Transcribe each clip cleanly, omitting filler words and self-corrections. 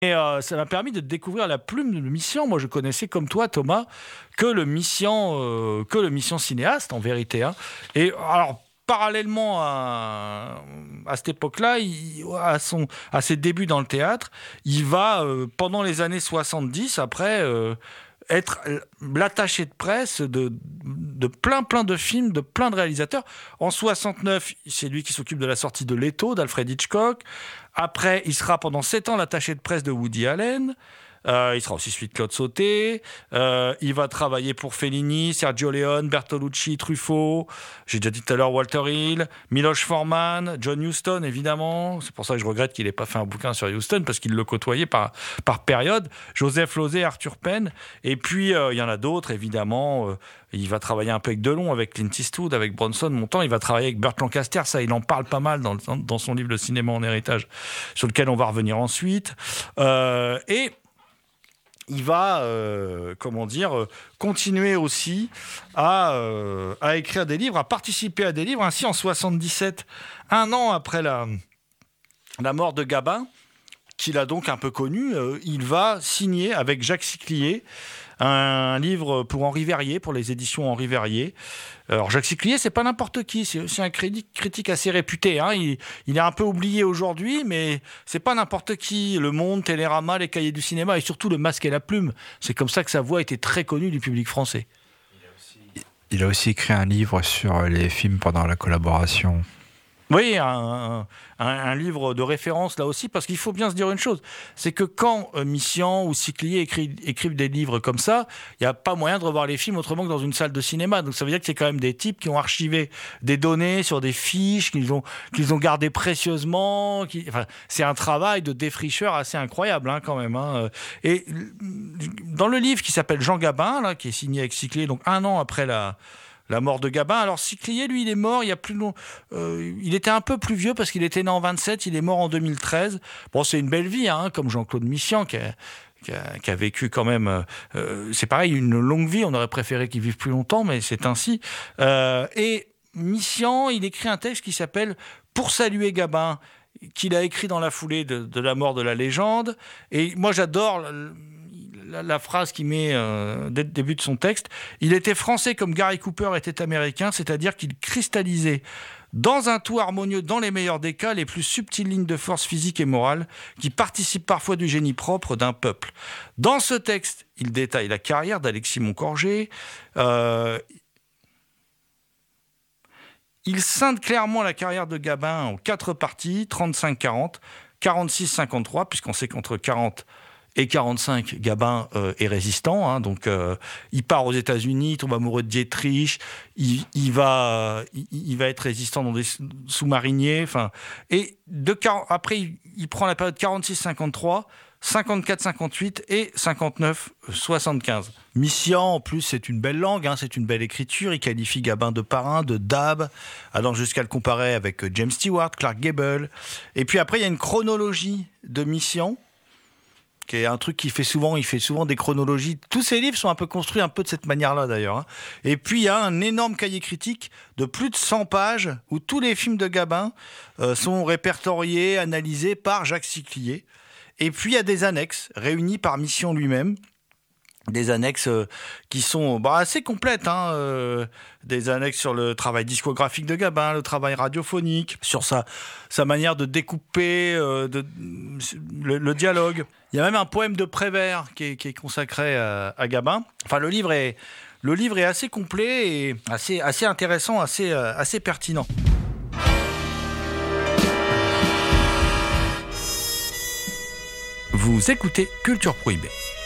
Et ça m'a permis de découvrir la plume de Mission. Moi, je connaissais comme toi, Thomas, que le Mission cinéaste, en vérité. Hein. Et alors, parallèlement à cette époque-là, à ses débuts dans le théâtre, il va, pendant les années 70, après... être l'attaché de presse de plein de films, de plein de réalisateurs. En 69, c'est lui qui s'occupe de la sortie de Leto, d'Alfred Hitchcock. Après, il sera pendant 7 ans l'attaché de presse de Woody Allen. Il sera aussi celui de Claude Sauté. Il va travailler pour Fellini, Sergio Leone, Bertolucci, Truffaut. J'ai déjà dit tout à l'heure Walter Hill, Miloš Forman, John Huston, évidemment. C'est pour ça que je regrette qu'il n'ait pas fait un bouquin sur Huston, parce qu'il le côtoyait par période. Joseph Losey, Arthur Penn. Et puis, il y en a d'autres, évidemment. Il va travailler un peu avec Delon, avec Clint Eastwood, avec Bronson, Montand. Il va travailler avec Burt Lancaster. Ça, il en parle pas mal dans son livre Le cinéma en héritage, sur lequel on va revenir ensuite. Et il va, continuer aussi à écrire des livres, à participer à des livres. Ainsi, en 77, un an après la mort de Gabin, qu'il a donc un peu connu, il va signer avec Jacques Siclier un livre pour Henri Verrier, pour les éditions Henri Verrier. Alors Jacques Siclier, c'est pas n'importe qui, c'est un critique assez réputé. Hein. Il est un peu oublié aujourd'hui, mais c'est pas n'importe qui. Le Monde, Télérama, les Cahiers du cinéma et surtout Le Masque et la Plume. C'est comme ça que sa voix était très connue du public français. Il a aussi écrit un livre sur les films pendant la collaboration. Oui, un livre de référence là aussi, parce qu'il faut bien se dire une chose, c'est que quand Mission ou Siclier écrivent des livres comme ça, il n'y a pas moyen de revoir les films autrement que dans une salle de cinéma. Donc ça veut dire que c'est quand même des types qui ont archivé des données sur des fiches, qu'ils ont gardées précieusement. C'est un travail de défricheur assez incroyable quand même. Hein. Et dans le livre qui s'appelle Jean Gabin, là, qui est signé avec Siclier, donc un an après la mort de Gabin. Alors Siclier, lui, il est mort il y a plus long. Il était un peu plus vieux parce qu'il était né en 27, il est mort en 2013. Bon, c'est une belle vie, comme Jean-Claude Missian qui a vécu quand même. C'est pareil, une longue vie. On aurait préféré qu'il vive plus longtemps, mais c'est ainsi. Et Missian, il écrit un texte qui s'appelle Pour saluer Gabin, qu'il a écrit dans la foulée de la mort de la légende. Et moi, j'adore la phrase qu'il met dès le début de son texte. Il était français comme Gary Cooper était américain, c'est-à-dire qu'il cristallisait dans un tout harmonieux, dans les meilleurs des cas, les plus subtiles lignes de force physique et morale qui participent parfois du génie propre d'un peuple. Dans ce texte, il détaille la carrière d'Alexis Moncorgé. Il scinde clairement la carrière de Gabin en 4 parties, 35-40, 46-53, puisqu'on sait qu'entre 40 et 45, Gabin est résistant. Donc, il part aux États-Unis, il tombe amoureux de Dietrich, il va être résistant dans des sous-mariniers. Et après, il prend la période 46-53, 54-58 et 59-75. Missian, en plus, c'est une belle langue, c'est une belle écriture. Il qualifie Gabin de parrain, de dab, allant jusqu'à le comparer avec James Stewart, Clark Gable. Et puis après, il y a une chronologie de Missian, qui est un truc qu'il fait souvent. Il fait souvent des chronologies. Tous ses livres sont un peu construits un peu de cette manière-là, d'ailleurs. Et puis, il y a un énorme cahier critique de plus de 100 pages où tous les films de Gabin sont répertoriés, analysés par Jacques Siclier. Et puis, il y a des annexes réunies par Mission lui-même. Des annexes qui sont assez complètes, des annexes sur le travail discographique de Gabin, le travail radiophonique, sur sa manière de découper le dialogue. Il y a même un poème de Prévert qui est consacré à Gabin. Enfin, le livre est assez complet et assez intéressant, assez pertinent. Vous écoutez Culture Prohibée.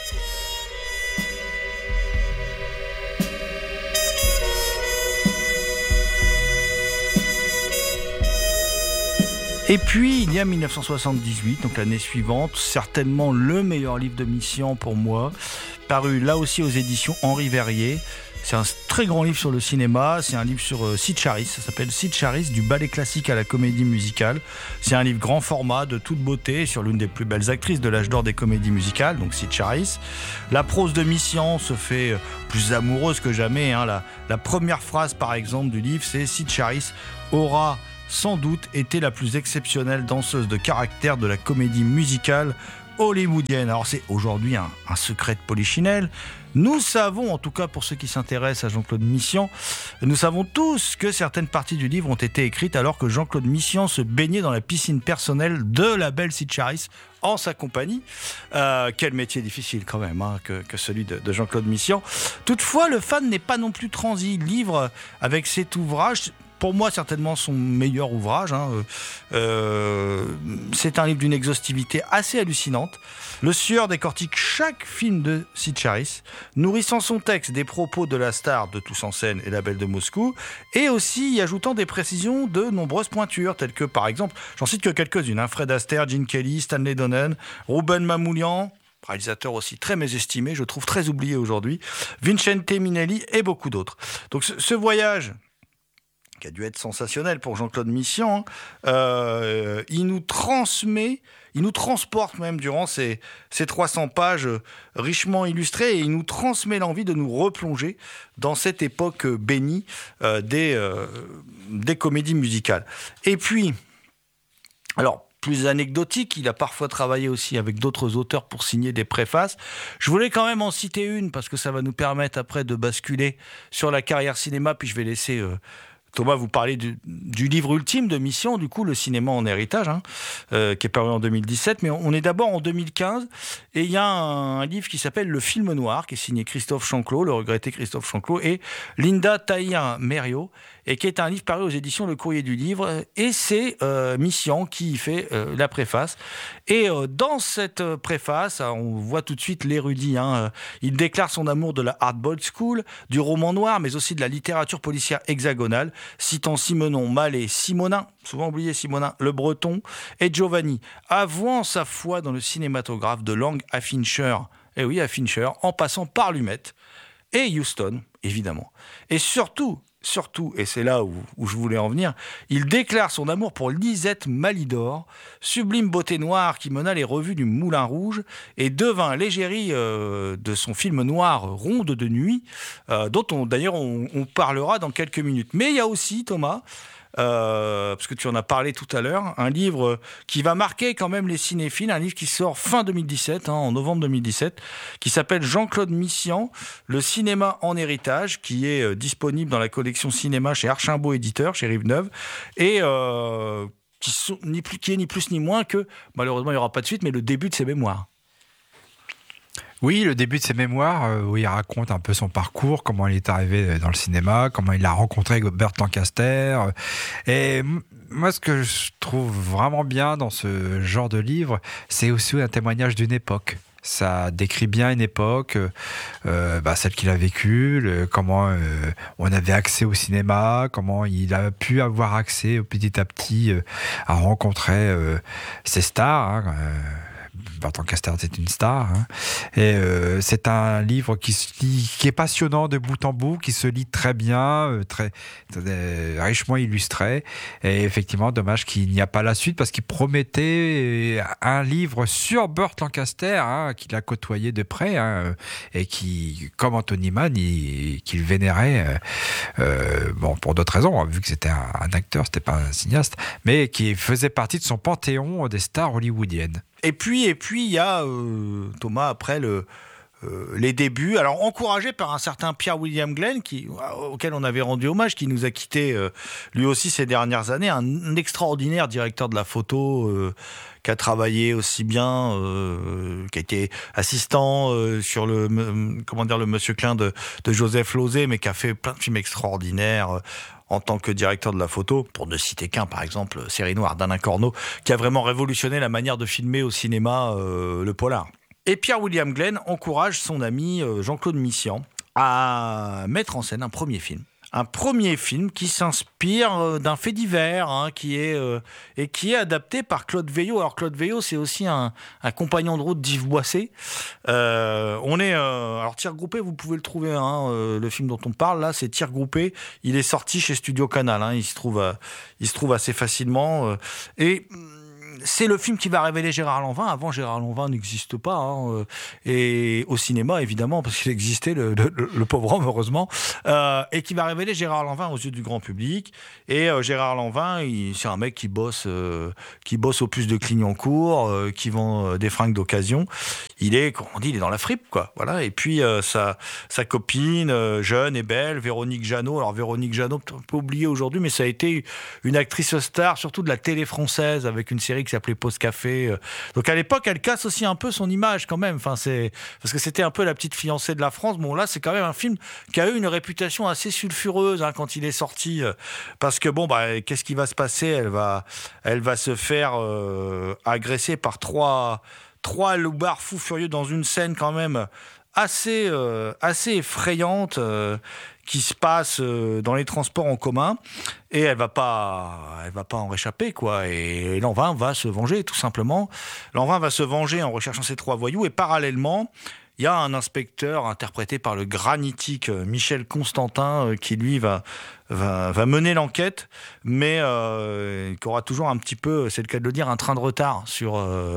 Et puis, il y a 1978, donc l'année suivante, certainement le meilleur livre de Missian pour moi, paru là aussi aux éditions Henri Verrier. C'est un très grand livre sur le cinéma, c'est un livre sur Sid Charisse, ça s'appelle Sid Charisse, du ballet classique à la comédie musicale. C'est un livre grand format, de toute beauté, sur l'une des plus belles actrices de l'âge d'or des comédies musicales, donc Sid Charisse. La prose de Missian se fait plus amoureuse que jamais. La première phrase, par exemple, du livre, c'est « Sid Charisse aura sans doute été la plus exceptionnelle danseuse de caractère de la comédie musicale hollywoodienne. Alors c'est aujourd'hui un secret de Polichinelle. Nous savons, en tout cas pour ceux qui s'intéressent à Jean-Claude Missian, nous savons tous que certaines parties du livre ont été écrites alors que Jean-Claude Missian se baignait dans la piscine personnelle de la belle Sid Charisse en sa compagnie. Quel métier difficile quand même que celui de Jean-Claude Missian. Toutefois, le fan n'est pas non plus transi. Il livre avec cet ouvrage, pour moi certainement son meilleur ouvrage. C'est un livre d'une exhaustivité assez hallucinante. Le Sieur décortique chaque film de Sid Charisse, nourrissant son texte des propos de la star de Tous en scène et La Belle de Moscou, et aussi y ajoutant des précisions de nombreuses pointures, telles que par exemple, j'en cite que quelques-unes, Fred Astaire, Gene Kelly, Stanley Donen, Ruben Mamoulian, réalisateur aussi très mésestimé, je trouve très oublié aujourd'hui, Vincente Minelli et beaucoup d'autres. Donc ce voyage qui a dû être sensationnel pour Jean-Claude Missian, il nous transporte même durant ces 300 pages richement illustrées, et il nous transmet l'envie de nous replonger dans cette époque bénie des comédies musicales. Et puis, alors, plus anecdotique, il a parfois travaillé aussi avec d'autres auteurs pour signer des préfaces. Je voulais quand même en citer une, parce que ça va nous permettre après de basculer sur la carrière cinéma, puis je vais laisser Thomas vous parler du livre ultime de Missian, du coup, Le cinéma en héritage, qui est paru en 2017. Mais on est d'abord en 2015, et il y a un livre qui s'appelle Le film noir, qui est signé Christophe Chanclot, le regretté Christophe Chanclot, et Linda Tahir-Mériot, et qui est un livre paru aux éditions Le Courrier du Livre, et c'est Missian qui y fait la préface. Et dans cette préface, on voit tout de suite l'érudit. Il déclare son amour de la hard-boiled school, du roman noir, mais aussi de la littérature policière hexagonale, citant Simenon, Mallet, Simonin, souvent oublié Simonin, Le Breton, et Giovanni, avouant sa foi dans le cinématographe de langue à Fincher, et oui, à Fincher, en passant par Lumet, et Huston, évidemment. Et surtout, et c'est là où je voulais en venir, il déclare son amour pour Lisette Malidor, sublime beauté noire qui mena les revues du Moulin Rouge et devint l'égérie de son film noir Ronde de nuit, dont on parlera dans quelques minutes. Mais il y a aussi, Thomas, parce que tu en as parlé tout à l'heure, un livre qui va marquer quand même les cinéphiles, un livre qui sort fin 2017, en novembre 2017, qui s'appelle Jean-Claude Missian, Le cinéma en héritage, qui est disponible dans la collection cinéma chez Archambault Éditeur, chez Rive-Neuve, et qui est ni plus ni moins que, malheureusement il n'y aura pas de suite, mais le début de ses mémoires. Oui, le début de ses mémoires, où il raconte un peu son parcours, comment il est arrivé dans le cinéma, comment il a rencontré Burt Lancaster. Et moi, ce que je trouve vraiment bien dans ce genre de livre, c'est aussi un témoignage d'une époque. Ça décrit bien une époque, celle qu'il a vécue, comment on avait accès au cinéma, comment il a pu avoir accès petit à petit à rencontrer ces stars. Burt Lancaster, c'est une star. Et c'est un livre qui est passionnant de bout en bout, qui se lit très bien, très richement illustré. Et effectivement, dommage qu'il n'y a pas la suite, parce qu'il promettait un livre sur Burt Lancaster, qu'il a côtoyé de près, et qui, comme Anthony Mann, qu'il vénérait, pour d'autres raisons, vu que c'était un acteur, c'était pas un cinéaste, mais qui faisait partie de son panthéon des stars hollywoodiennes. Et puis il y a, Thomas, après les débuts, alors encouragé par un certain Pierre William Glenn, auquel on avait rendu hommage, qui nous a quittés lui aussi ces dernières années, un extraordinaire directeur de la photo, qui a travaillé aussi bien, qui a été assistant sur le Monsieur Klein de Joseph Losey, mais qui a fait plein de films extraordinaires en tant que directeur de la photo, pour ne citer qu'un, par exemple, Série Noire d'Alain Corneau, qui a vraiment révolutionné la manière de filmer au cinéma le polar. Et Pierre William Glenn encourage son ami Jean-Claude Missian à mettre en scène un premier film. Un premier film qui s'inspire d'un fait divers, qui est adapté par Claude Veillot. Alors Claude Veillot, c'est aussi un compagnon de route d'Yves Boisset. Alors Tir groupé, vous pouvez le trouver. Le film dont on parle là, c'est Tir groupé. Il est sorti chez Studio Canal. Il se trouve assez facilement. Et c'est le film qui va révéler Gérard Lanvin. Avant, Gérard Lanvin n'existe pas, hein, et au cinéma évidemment parce qu'il existait le pauvre homme heureusement, et qui va révéler Gérard Lanvin aux yeux du grand public. Et Gérard Lanvin, c'est un mec qui bosse au puce de Clignancourt, qui vend des fringues d'occasion. Il est, comme on dit, il est dans la fripe, quoi. Voilà. Et puis sa copine jeune et belle, Véronique Jeannot. Alors Véronique Jeannot, un peu oubliée aujourd'hui, mais ça a été une actrice star, surtout de la télé française, avec une série qui s'appelait Pause Café. Donc à l'époque, elle casse aussi un peu son image quand même. Enfin, parce que c'était un peu la petite fiancée de la France. Bon, là, c'est quand même un film qui a eu une réputation assez sulfureuse quand il est sorti. Parce que bon, qu'est-ce qui va se passer ? Elle va se faire agresser par trois loupards fous furieux dans une scène quand même assez effrayante qui se passe dans les transports en commun, et elle va pas en réchapper, quoi. Et Lanvin va se venger, tout simplement. Lanvin va se venger en recherchant ces 3 voyous, et parallèlement, il y a un inspecteur interprété par le granitique Michel Constantin qui lui va mener l'enquête, mais qui aura toujours un petit peu, c'est le cas de le dire, un train de retard sur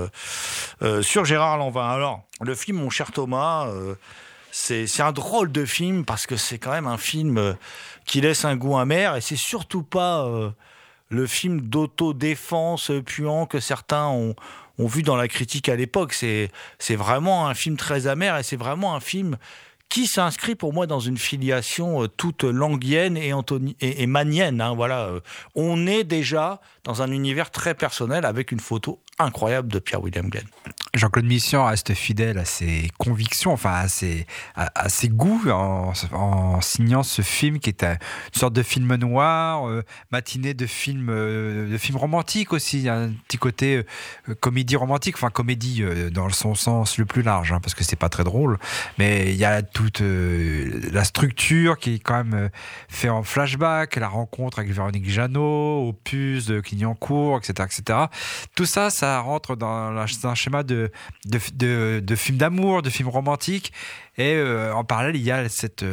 Gérard Lanvin. Alors, le film Mon cher Thomas, c'est un drôle de film parce que c'est quand même un film qui laisse un goût amer, et c'est surtout pas le film d'autodéfense puant que certains ont vu dans la critique à l'époque. C'est vraiment un film très amer, et c'est vraiment un film qui s'inscrit pour moi dans une filiation toute languienne et manienne. Hein, voilà. On est déjà dans un univers très personnel avec une photo incroyable de Pierre-William Glen. Jean-Claude Mission reste fidèle à ses convictions, enfin à ses goûts en signant ce film qui est une sorte de film noir, matinée de film romantique aussi. Il y a un petit côté comédie romantique, enfin comédie dans son sens le plus large, parce que c'est pas très drôle, mais il y a toute la structure qui est quand même fait en flashback, la rencontre avec Véronique Jeannot, au puce de Clignancourt, etc., etc. Tout ça rentre dans un schéma de film d'amour, de film romantique. Et en parallèle, il y a cette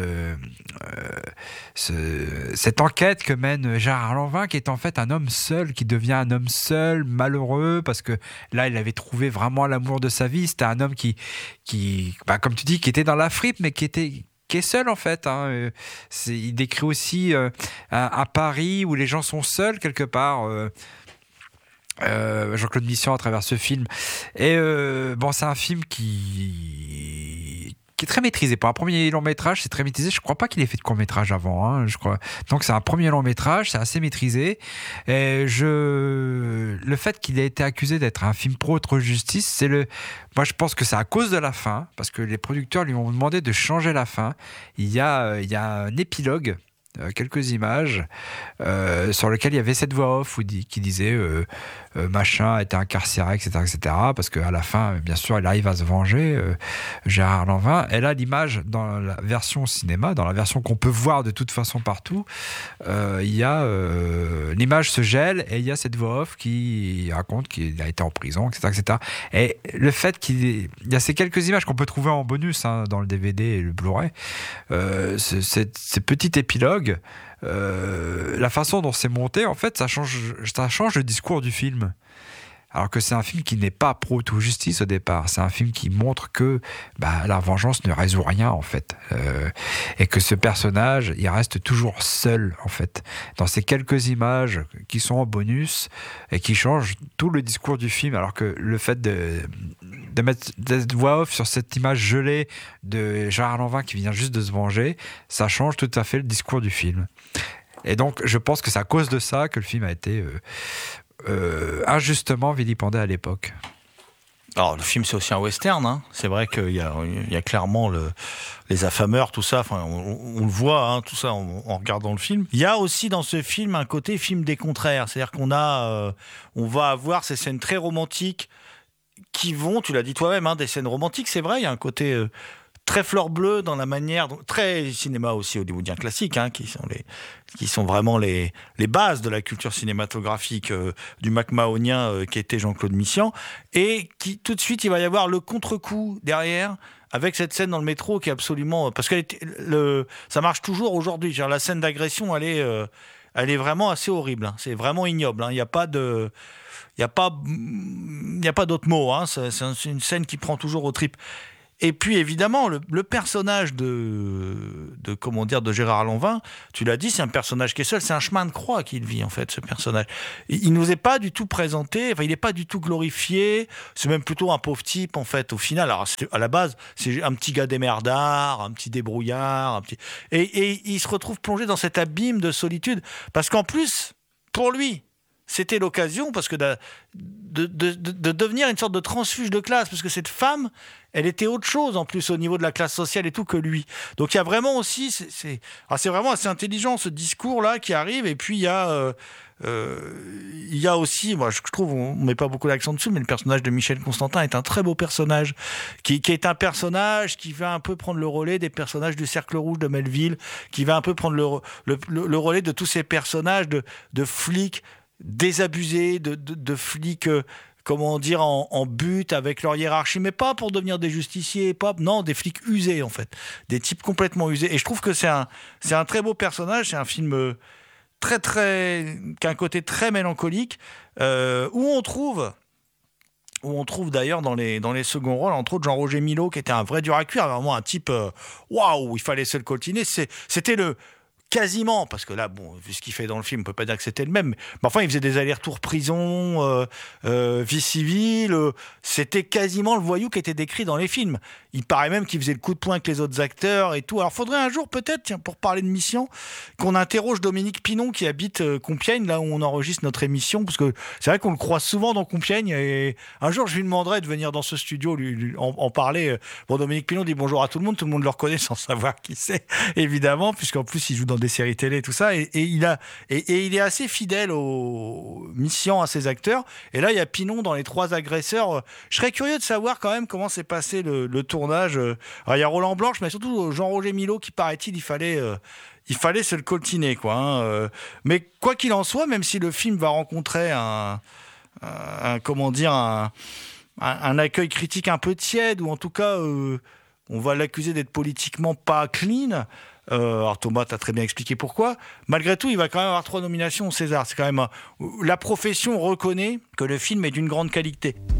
enquête que mène Gérard Lanvin, qui est en fait un homme seul, qui devient un homme seul, malheureux, parce que là, il avait trouvé vraiment l'amour de sa vie. C'était un homme qui comme tu dis, qui était dans la fripe, mais qui est seul en fait. Il décrit aussi un Paris où les gens sont seuls quelque part. Jean-Claude Mission à travers ce film. Et c'est un film qui est très maîtrisé. Pour un premier long métrage, c'est très maîtrisé. Je crois pas qu'il ait fait de court métrage avant, je crois. Donc c'est un premier long métrage, c'est assez maîtrisé. Et le fait qu'il ait été accusé d'être un film pro-justice, moi je pense que c'est à cause de la fin, parce que les producteurs lui ont demandé de changer la fin. Il y a un épilogue, quelques images sur lequel il y avait cette voix off qui disait machin a été incarcéré, etc., etc., parce qu'à la fin, bien sûr, il arrive à se venger, Gérard Lanvin. Et là, l'image dans la version cinéma, dans la version qu'on peut voir de toute façon partout, il y a l'image se gèle, et il y a cette voix off qui raconte qu'il a été en prison, etc., etc. Et le fait qu'il y a ces quelques images qu'on peut trouver en bonus dans le DVD et le Blu-ray, ces petits épilogues, la façon dont c'est monté, en fait, ça change le discours du film. Alors que c'est un film qui n'est pas pro-tout-justice au départ. C'est un film qui montre que la vengeance ne résout rien, en fait. Et que ce personnage, il reste toujours seul, en fait. Dans ces quelques images qui sont en bonus et qui changent tout le discours du film. Alors que le fait de mettre cette voix off sur cette image gelée de Gérard Lanvin qui vient juste de se venger, ça change tout à fait le discours du film. Et donc, je pense que c'est à cause de ça que le film a été injustement vilipendé à l'époque. Alors, le film, c'est aussi un western. C'est vrai qu'il y a clairement les affameurs, tout ça. Enfin, on le voit, tout ça, en regardant le film. Il y a aussi dans ce film un côté film des contraires. C'est-à-dire qu'on va avoir ces scènes très romantiques qui vont, tu l'as dit toi-même, des scènes romantiques. C'est vrai, il y a un côté très fleur bleue dans la manière, très cinéma aussi hollywoodien classique, qui sont vraiment les bases de la culture cinématographique du McMahonien qui était Jean-Claude Mission, et qui tout de suite il va y avoir le contre-coup derrière avec cette scène dans le métro qui est absolument, parce que ça marche toujours aujourd'hui. La scène d'agression, elle est vraiment assez horrible. Hein. C'est vraiment ignoble. Hein. Il n'y a pas de... Il n'y a pas d'autre mot. Hein. C'est une scène qui prend toujours aux tripes. Et puis évidemment, le personnage de Gérard Lanvin, tu l'as dit, c'est un personnage qui est seul, c'est un chemin de croix qu'il vit en fait, ce personnage. Il nous est pas du tout présenté, enfin il n'est pas du tout glorifié, c'est même plutôt un pauvre type en fait au final. Alors à la base, c'est un petit gars démerdard, un petit débrouillard, et il se retrouve plongé dans cet abîme de solitude, parce qu'en plus, pour lui, c'était l'occasion parce que de devenir une sorte de transfuge de classe, parce que cette femme, elle était autre chose en plus au niveau de la classe sociale et tout que lui. Donc il y a vraiment aussi, c'est vraiment assez intelligent ce discours-là qui arrive. Et puis il y a aussi, moi je trouve, on met pas beaucoup l'accent dessus, mais le personnage de Michel Constantin est un très beau personnage, qui est un personnage qui va un peu prendre le relais des personnages du Cercle Rouge de Melville, qui va un peu prendre le relais de tous ces personnages de flics désabusés, de flics, comment dire, en but avec leur hiérarchie, mais pas pour devenir des justiciers, non, des flics usés en fait, des types complètement usés. Et je trouve que c'est un très beau personnage, c'est un film qui a un côté très mélancolique, où on trouve d'ailleurs dans les seconds rôles, entre autres Jean-Roger Milot, qui était un vrai dur à cuire, vraiment un type, waouh, il fallait se le coltiner. C'était quasiment, parce que là, bon, vu ce qu'il fait dans le film, on peut pas dire que c'était le même, mais enfin, il faisait des allers-retours prison, vie civile, c'était quasiment le voyou qui était décrit dans les films. Il paraît même qu'il faisait le coup de poing avec les autres acteurs et tout. Alors, faudrait un jour, peut-être, tiens, pour parler de Mission, qu'on interroge Dominique Pinon, qui habite Compiègne, là où on enregistre notre émission, parce que c'est vrai qu'on le croise souvent dans Compiègne, et un jour, je lui demanderai de venir dans ce studio, en parler. Bon, Dominique Pinon dit bonjour à tout le monde le reconnaît sans savoir qui c'est, évidemment, puisqu'en plus, il joue dans des séries télé, tout ça, et il est assez fidèle aux missions, à ses acteurs. Et là, il y a Pinon dans Les Trois Agresseurs. Je serais curieux de savoir quand même comment s'est passé le tournage. Alors, il y a Roland Blanche, mais surtout Jean-Roger Milot, qui paraît-il, il fallait se le coltiner, quoi. Hein. Mais quoi qu'il en soit, même si le film va rencontrer un accueil critique un peu tiède, ou en tout cas, on va l'accuser d'être politiquement pas clean. Alors Thomas, t'as très bien expliqué pourquoi. Malgré tout, il va quand même avoir 3 nominations au César. C'est quand même la profession reconnaît que le film est d'une grande qualité.